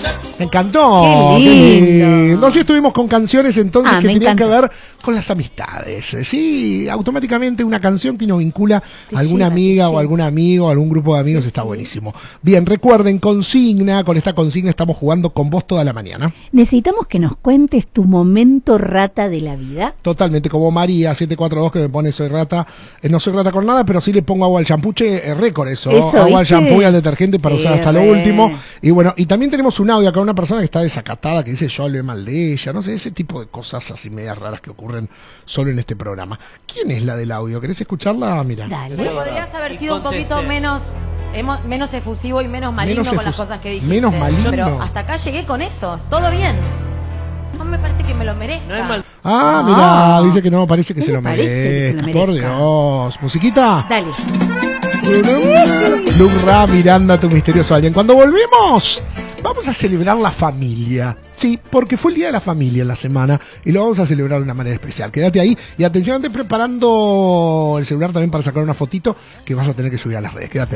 Me encantó. Qué lindo. Entonces estuvimos con canciones entonces que me tenían que encanta. ver con las amistades. Sí, automáticamente una canción que nos vincula Te a alguna lleva, te amiga o lleva. algún amigo, algún grupo de amigos, Sí, está sí. buenísimo. Bien, recuerden, consigna, con esta consigna estamos jugando con vos toda la mañana. Necesitamos que nos cuentes tu momento rata de la vida. Totalmente, como María 742 que me pone soy rata, no soy rata con nada, pero sí le pongo agua al shampoo, récord eso, Eso, agua al ¿viste? shampoo y al detergente para Sí, usar hasta lo re. último. Y bueno, y también tenemos un audio acá de una persona que está desacatada, que dice yo hablé mal de ella, no sé, ese tipo de cosas así medias raras que ocurren solo en este programa. ¿Quién es la del audio? ¿Querés escucharla? Mira. Dale. Podrías haber sido un poquito menos efusivo y menos maligno con las cosas que dijiste. menos maligno. Pero hasta acá llegué con eso. Todo bien. No me parece que me lo merezca. No es mal. Ah, No. mira, dice que no, parece que No se me lo parece que se merezca. lo Por merezca. Dios. ¿Musiquita? Dale. Lurra, Miranda, tu misterioso alguien. Cuando volvemos, vamos a celebrar la familia. Sí, porque fue el día de la familia en la semana y lo vamos a celebrar de una manera especial. Quédate ahí y atención, antes preparando el celular también para sacar una fotito que vas a tener que subir a las redes. Quédate.